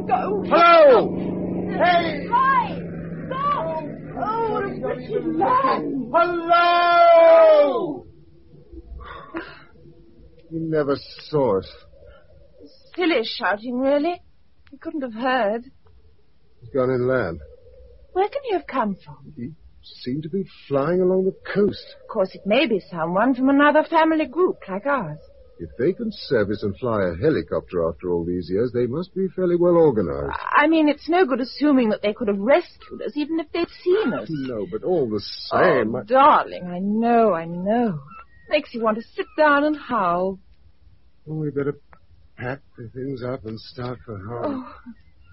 Go. Hello! Hey! Hi! Stop! Oh, what a wicked man! Hello! You never saw it. Silly shouting, really. He couldn't have heard. He's gone inland. Where can he have come from? He seemed to be flying along the coast. Of course, it may be someone from another family group like ours. If they can service and fly a helicopter after all these years, they must be fairly well organized. I mean, it's no good assuming that they could have rescued us, even if they'd seen us. No, but all the same... Oh, darling, I know. Makes you want to sit down and howl. Oh, we better pack the things up and start for home. Oh,